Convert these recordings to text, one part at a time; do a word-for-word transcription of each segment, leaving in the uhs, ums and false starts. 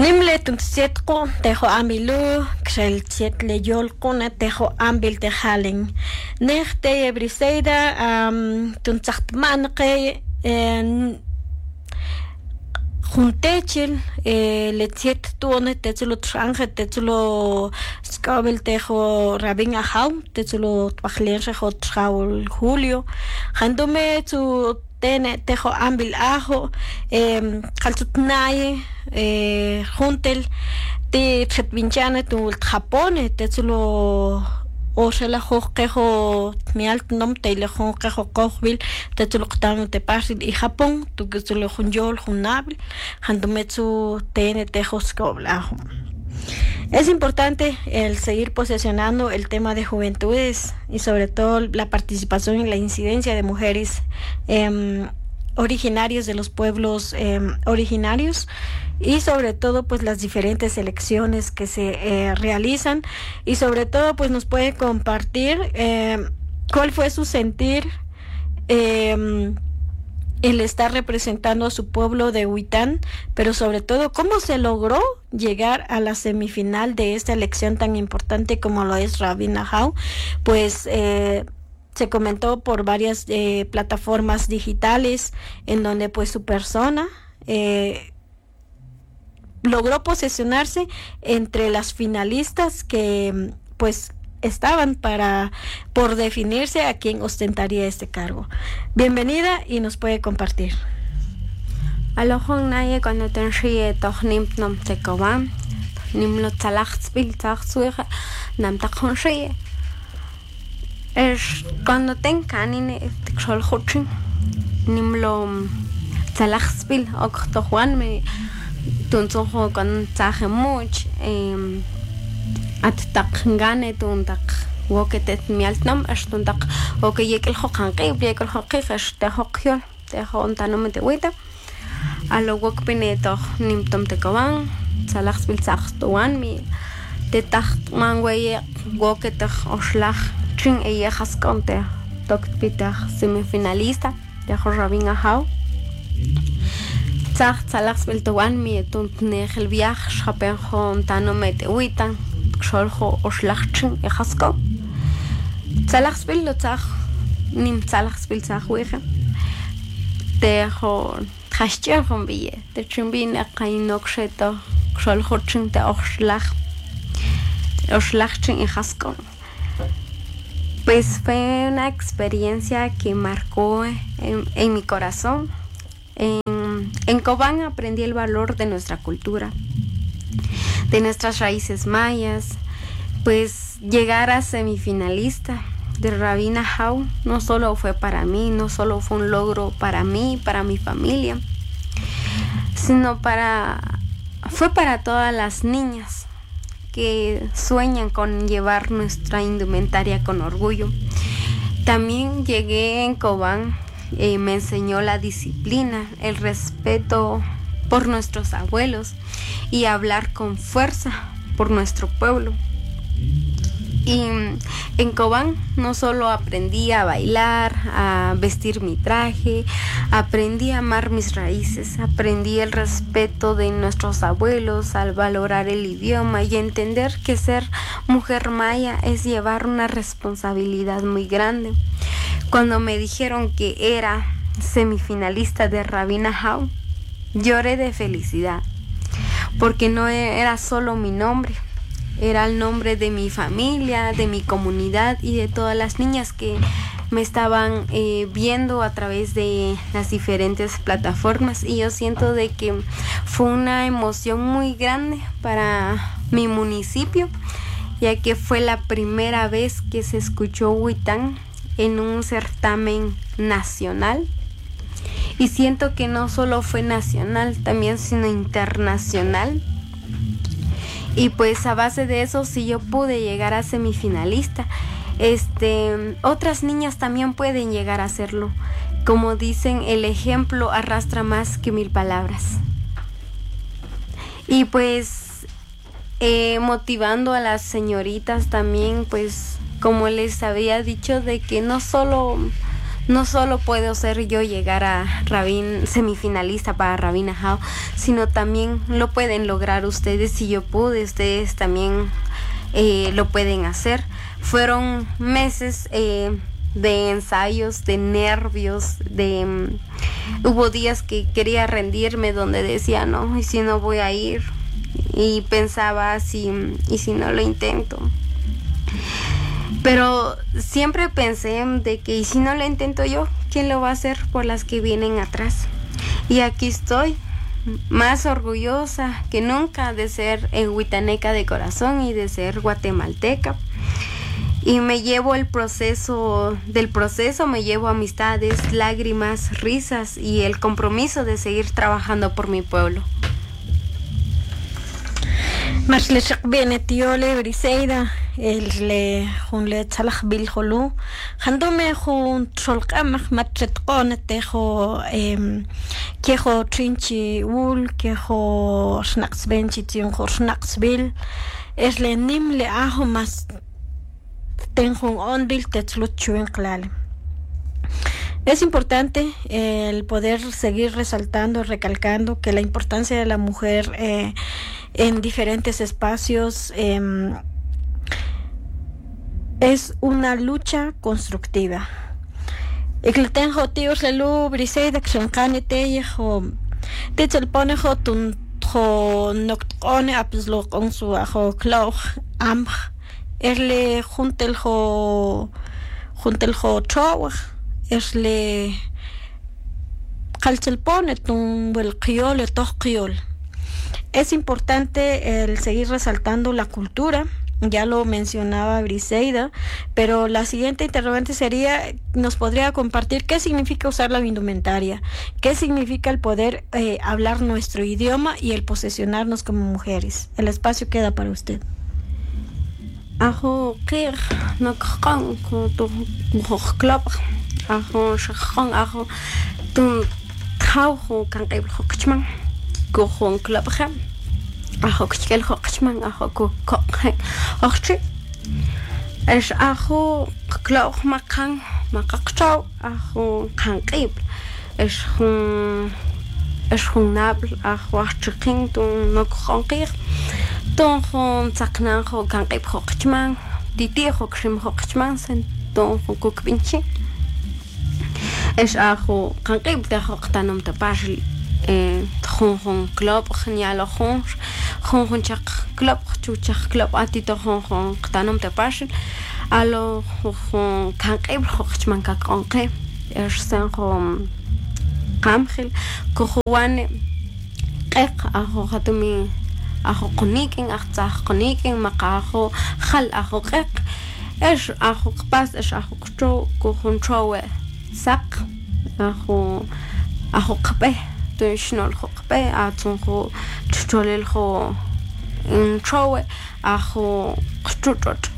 Nimle tuntsietko tejo amilu, krel tietle yolkuna tejo ambil tehalen. Nerte briseida um tuntsachtmanque en juntechil eh, le tiet tuone tetsulo trange tetsulo skabel tejo rabinga hau tetsulo twachlense ho traul julio handume tu tene tejo ambil ajo eh kaltutnaye eh juntel te chetvinchane tu Japón tetsulo o se la joquejo mi alt nom te le joquejo cochvil te tu lo qtano te pasil y Japón tu que tu lo junjol junabil handumetsu tene tejos coblajo. Es importante el seguir posesionando el tema de juventudes y sobre todo la participación y la incidencia de mujeres eh, originarios de los pueblos eh, originarios y sobre todo pues las diferentes elecciones que se eh, realizan y sobre todo pues nos puede compartir eh, cuál fue su sentir eh, el estar representando a su pueblo de Huitán, pero sobre todo cómo se logró llegar a la semifinal de esta elección tan importante como lo es Rabina Hau, pues eh, se comentó por varias eh, plataformas digitales en donde pues su persona eh, logró posesionarse entre las finalistas que pues estaban para por definirse a quién ostentaría este cargo. Bienvenida y nos puede compartir. Alojón naye cuando te ríe tohnim nom te coban nim lo talaxbil taxueja nam tachon ríe es cuando ten canine xol hochin nim lo talaxbil ok to juan me tunzo con taje much em at tak ngane tuntak woketet mialtnam ashtuntak oke yekel hokan qib yekel hoqiq ashte hoqyol te hontanom te wita alo wokpineto nimtom te kawan salax bil saxtuan mi te tacht mangweye woketet oslach chin eye haskonte tokpita semifinalista de Rabina Hau Zach salax bil tuan mi tunt negel viaj schapen hontanom te wita xoljo oslachchin e hasko salaxbil lo tsach nim salaxbil tsachweje tejo khashchen khombiye te chimbin qainokseto xoljochen te oslach oslachchin e hasko. Pues fue una experiencia que marcó en, en mi corazón. En, en Cobán aprendí el valor de nuestra cultura, de nuestras raíces mayas, pues llegar a semifinalista de Rabina Hau no solo fue para mí, no solo fue un logro para mí, para mi familia, sino para fue para todas las niñas que sueñan con llevar nuestra indumentaria con orgullo. También llegué en Cobán, eh, me enseñó la disciplina, el respeto por nuestros abuelos y hablar con fuerza por nuestro pueblo. Y en Cobán no solo aprendí a bailar, a vestir mi traje, aprendí a amar mis raíces, aprendí el respeto de nuestros abuelos, al valorar el idioma y entender que ser mujer maya es llevar una responsabilidad muy grande. Cuando me dijeron que era semifinalista de Rabina Hau, lloré de felicidad, porque no era solo mi nombre, era el nombre de mi familia, de mi comunidad y de todas las niñas que me estaban eh, viendo a través de las diferentes plataformas, y yo siento de que fue una emoción muy grande para mi municipio, ya que fue la primera vez que se escuchó Huitán en un certamen nacional. Y siento que no solo fue nacional, también sino internacional. Y pues a base de eso, si yo pude llegar a semifinalista, este, otras niñas también pueden llegar a hacerlo. Como dicen, el ejemplo arrastra más que mil palabras. Y pues eh, motivando a las señoritas también, pues como les había dicho, de que no solo no solo puedo ser yo llegar a Rabin, semifinalista para Rabin Ahau, sino también lo pueden lograr ustedes. Si yo pude, ustedes también eh, lo pueden hacer. Fueron meses eh, de ensayos, de nervios, de um, hubo días que quería rendirme, donde decía no, y si no voy a ir, y pensaba si y si no lo intento. Pero siempre pensé de que y si no lo intento yo, ¿quién lo va a hacer por las que vienen atrás? Y aquí estoy, más orgullosa que nunca de ser huitaneca de corazón y de ser guatemalteca. Y me llevo el proceso, del proceso me llevo amistades, lágrimas, risas y el compromiso de seguir trabajando por mi pueblo. Mas le shakbene tiole Briseida el le hun le tsalach bil holu handome hun tsolqamach matret qonete ho em keho trinchi ul keho snacks benchi tion ho snacks bil es le nim le aho mas ten hun ondil tetlut chuen klale. Es importante eh, el poder seguir resaltando, recalcando que la importancia de la mujer eh, en diferentes espacios eh, es una lucha constructiva. Ik tengo tíos lelu Briseida que son canete o te pone ho tun ho noctone apslo con su ajo cloch am erle juntel ho juntel ho chowa es le calchelpone tun el criol el criol. Es importante el seguir resaltando la cultura, ya lo mencionaba Briseida, pero la siguiente interrogante sería, ¿nos podría compartir qué significa usar la indumentaria? ¿Qué significa el poder eh, hablar nuestro idioma y el posesionarnos como mujeres? El espacio queda para usted. Ajo kir no khan ko to club ajo shakhan ajo tu khau ho kan qeib ho kchman ko hon club kham ajo kchkel ho kchman ajo ko ko achi es ajo club makan makaqchau ajo kan qeib es hun es hun nabl ajo chiqin tu no khan qir ton hon tsaknan ho kan qeib ho kchman diti ho kshim ho kchman sen ton ho ko kpinchi es ajo kan qeib de ho qtanom ta pashli eh hon hon club genial hon hon hon chak club chu chak club ati to hon hon qtanom ta pashli alo hon kan qeib ho kchman ka kan qeib es sen ho qamkhil ko huane qeq ajo khatumi ajo qonikin aqtsaq qonikin maqajo khal ajo qeq es ajo qpas es ajo qcho ko honchowe saq ajo ajo qpe to shnol qpe atun ko tcholel ko inchowe ajo qchutot.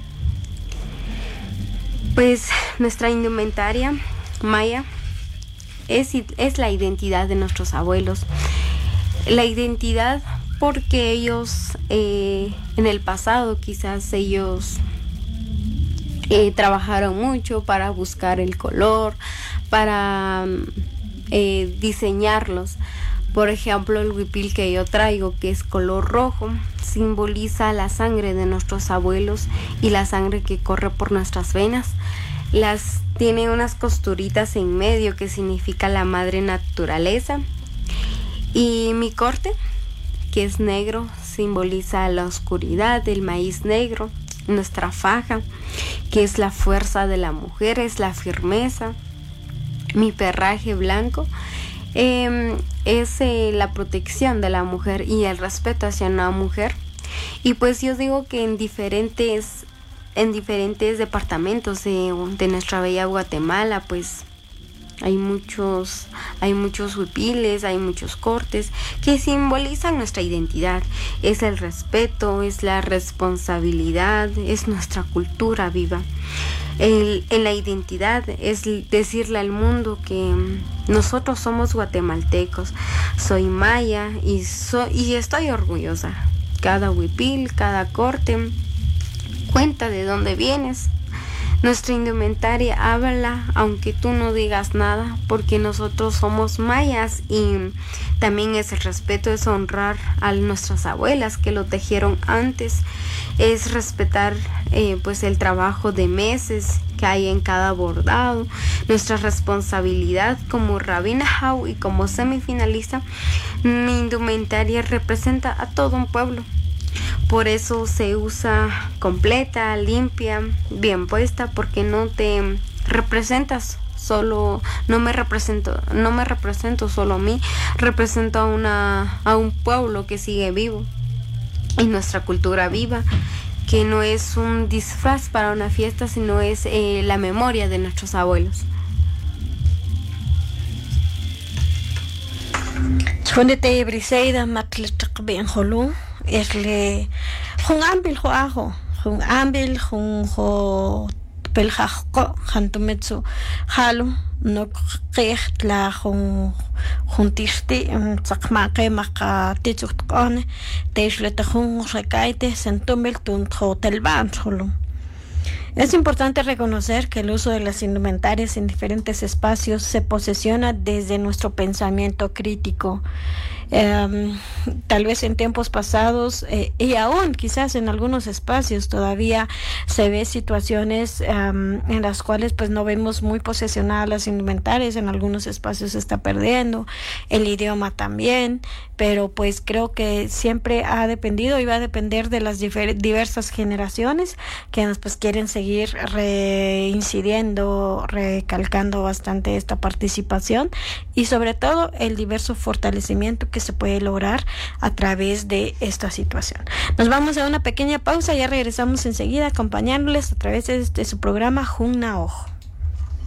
Pues nuestra indumentaria maya es es la identidad de nuestros abuelos, la identidad porque ellos eh, en el pasado quizás ellos eh, trabajaron mucho para buscar el color, para eh, diseñarlos. Por ejemplo, el huipil que yo traigo, que es color rojo, simboliza la sangre de nuestros abuelos y la sangre que corre por nuestras venas. Las tiene unas costuritas en medio que significa la madre naturaleza. Y mi corte, que es negro, simboliza la oscuridad, el maíz negro. Nuestra faja, que es la fuerza de la mujer, es la firmeza. Mi perraje blanco eh, es eh, la protección de la mujer y el respeto hacia una mujer. Y pues yo digo que en diferentes, en diferentes departamentos de, de nuestra bella Guatemala, pues Hay muchos, hay muchos huipiles, hay muchos cortes que simbolizan nuestra identidad. Es el respeto, es la responsabilidad, es nuestra cultura viva. El, en la identidad es decirle al mundo que nosotros somos guatemaltecos. Soy maya y, so, y estoy orgullosa. Cada huipil, cada corte cuenta de dónde vienes, Nuestra indumentaria habla aunque tú no digas nada, porque nosotros somos mayas y también es el respeto, es honrar a nuestras abuelas que lo tejieron antes, es respetar eh, pues el trabajo de meses que hay en cada bordado. Nuestra responsabilidad como Rabina Jau y como semifinalista, mi indumentaria representa a todo un pueblo. Por eso se usa completa, limpia, bien puesta, porque no te representas solo, no me represento, no me represento solo a mí, represento a una, a un pueblo que sigue vivo y nuestra cultura viva, que no es un disfraz para una fiesta, sino es eh, la memoria de nuestros abuelos. Chonete briseida matletak bien holu esle jun ambil jo ajo jun ambil jun jo pelhajko jantumetsu halu no qeht la jun juntisti tsaqmaqe maqa titsukqone teshleta jun rekaite sentumel tun hotelban holu. Es importante reconocer que el uso de las indumentarias en diferentes espacios se posesiona desde nuestro pensamiento crítico. Um, tal vez en tiempos pasados eh, y aún quizás en algunos espacios todavía se ve situaciones um, en las cuales pues no vemos muy posesionadas las indumentarias. En algunos espacios se está perdiendo el idioma también, pero pues creo que siempre ha dependido y va a depender de las difer- diversas generaciones que nos pues quieren seguir reincidiendo, recalcando bastante esta participación y sobre todo el diverso fortalecimiento que se puede lograr a través de esta situación. Nos vamos a una pequeña pausa y ya regresamos enseguida acompañándoles a través de, de su programa Jun Naoj.